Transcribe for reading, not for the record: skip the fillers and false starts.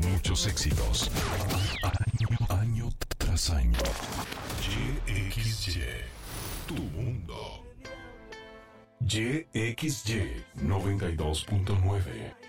muchos éxitos. Año tras año. YXY, tu mundo. YXY 92.9.